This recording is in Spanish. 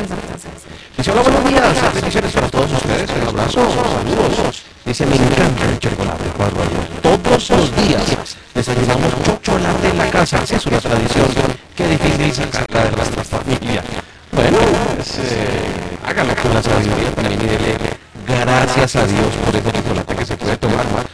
Dice, hola, buenos días, bendiciones para todos ustedes, un abrazo, saludos. Dice, me encanta el chocolate, Juan Manuel. Todos los días desayunamos chocolate en la casa, es una tradición que difícil sacarla de nuestra familia. Bueno, pues hágalo con la sabiduría también y dele gracias a Dios por ese chocolate que se puede tomar,